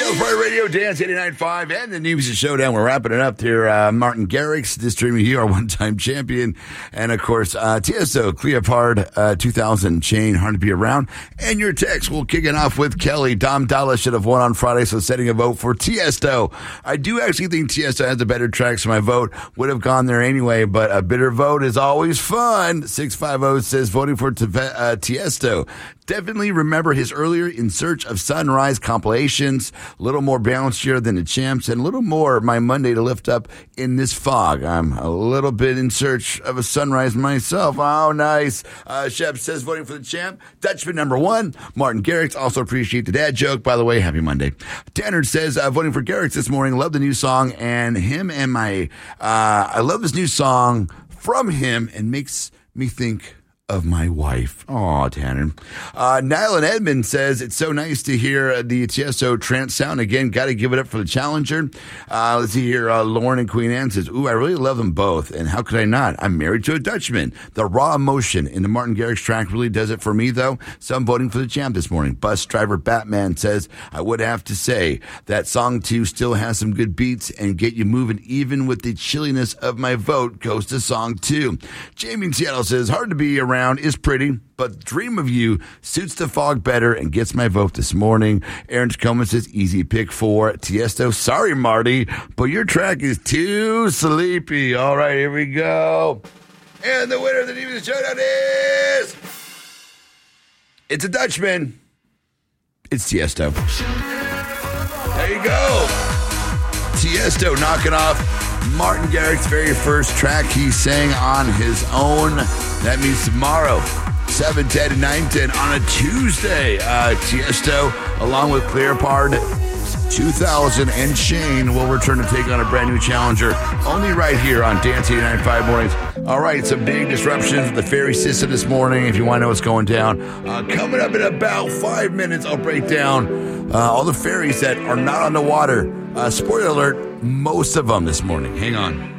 Wales Pride Radio, Dance 89.5, and the New Music Showdown. We're wrapping it up here. Martin Garrix, this streaming here, our one-time champion. And, of course, Tiesto, Cleopard, 2000, Chain, Hard to Be Around. And your text, we'll kick it off with Kelly. Dom Dalla should have won on Friday, so setting a vote for Tiesto. I do actually think Tiesto has a better track, so my vote would have gone there anyway, but a bitter vote is always fun. 650 says voting for Tiesto. Definitely remember his earlier In Search of Sunrise compilations. A little more bouncier than the Champs, and a little more My Monday to Lift Up in This Fog. I'm a little bit in search of a sunrise myself. Oh, nice. Shep says voting for the Champ. Dutchman number 1. Martin Garrix. Also appreciate the dad joke. By the way, happy Monday. Tanner says voting for Garrix this morning. Love the new song and him and my, I love this new song from him and makes me think of my wife. Aw, Tanner. Niall and Edmund says, it's so nice to hear the Tiesto trance sound again. Got to give it up for the challenger. Let's see here. Lauren and Queen Anne says, ooh, I really love them both. And how could I not? I'm married to a Dutchman. The raw emotion in the Martin Garrix track really does it for me, though. So I'm voting for the Champ this morning. Bus driver Batman says, I would have to say that song 2 still has some good beats and get you moving even with the chilliness of my vote goes to song 2. Jamie in Seattle says, hard to be around is pretty, but Dream of You suits the fog better and gets my vote this morning. Aaron Tacoma says, easy pick for Tiesto. Sorry, Marty, but your track is too sleepy. All right, here we go. And the winner of the New Music Showdown is... it's a Dutchman. It's Tiesto. There you go. Tiesto knocking off Martin Garrix's very first track he sang on his own. That means tomorrow, 7:10 and 9:10 on a Tuesday. Tiesto, along with Cleopard, 2000 and Shane will return to take on a brand new challenger. Only right here on Dance 89.5 mornings. All right, some big disruptions with the ferry system this morning. If you want to know what's going down, coming up in about 5 minutes, I'll break down all the ferries that are not on the water. Spoiler alert, most of them this morning. Hang on.